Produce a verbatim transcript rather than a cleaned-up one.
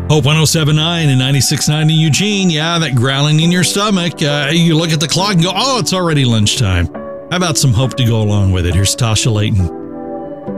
Hope one oh seven point nine and ninety-six point nine in Eugene. Yeah, that growling in your stomach. Uh, you look at the clock and go, oh, it's already lunchtime. How about some hope to go along with it? Here's Tasha Layton.